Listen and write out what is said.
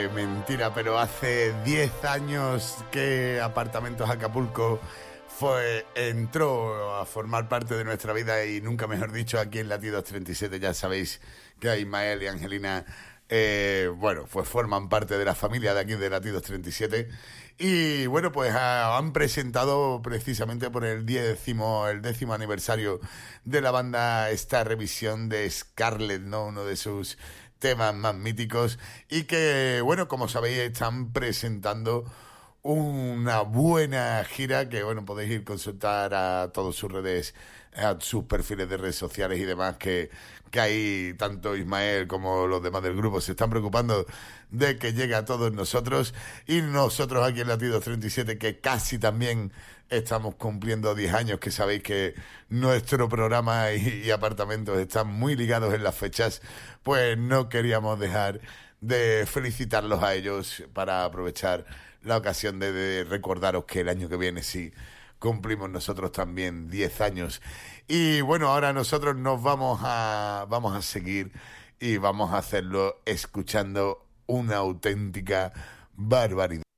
Mentira, pero hace 10 años que Apartamentos Acapulco entró a formar parte de nuestra vida y nunca mejor dicho aquí en Latidos 37. Ya sabéis que Ismael y Angelina pues forman parte de la familia de aquí de Latidos 37 y bueno, pues han presentado precisamente por el décimo aniversario de la banda esta revisión de Scarlet, ¿no? Uno de sus temas más míticos y que, bueno, como sabéis, están presentando una buena gira que, bueno, podéis ir a consultar a todas sus redes, a sus perfiles de redes sociales y demás, que ahí tanto Ismael como los demás del grupo se están preocupando de que llegue a todos nosotros y nosotros aquí en Latidos 37, que casi también estamos cumpliendo 10 años, que sabéis que nuestro programa y apartamentos están muy ligados en las fechas, pues no queríamos dejar de felicitarlos a ellos para aprovechar la ocasión de recordaros que el año que viene sí cumplimos nosotros también 10 años. Y bueno, ahora nosotros nos vamos a seguir y vamos a hacerlo escuchando una auténtica barbaridad.